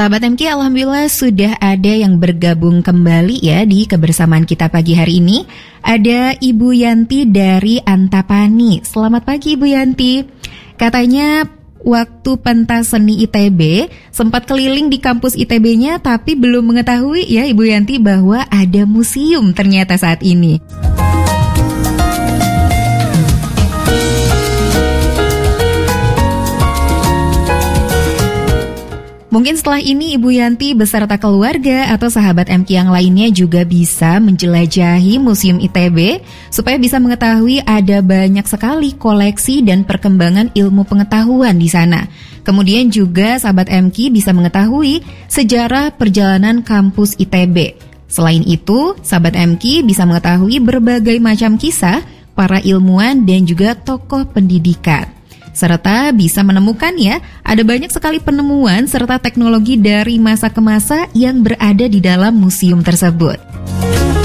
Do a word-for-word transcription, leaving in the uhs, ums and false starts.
Sahabat M K, alhamdulillah sudah ada yang bergabung kembali ya di kebersamaan kita pagi hari ini. Ada Ibu Yanti dari Antapani. Selamat pagi Ibu Yanti. Katanya waktu pentas seni I T B sempat keliling di kampus I T B-nya tapi belum mengetahui ya Ibu Yanti bahwa ada museum ternyata saat ini. Mungkin setelah ini Ibu Yanti beserta keluarga atau sahabat M K yang lainnya juga bisa menjelajahi Museum I T B supaya bisa mengetahui ada banyak sekali koleksi dan perkembangan ilmu pengetahuan di sana. Kemudian juga sahabat M K bisa mengetahui sejarah perjalanan kampus I T B. Selain itu, sahabat M K bisa mengetahui berbagai macam kisah para ilmuwan dan juga tokoh pendidikan. Serta bisa menemukan ya, ada banyak sekali penemuan serta teknologi dari masa ke masa yang berada di dalam museum tersebut.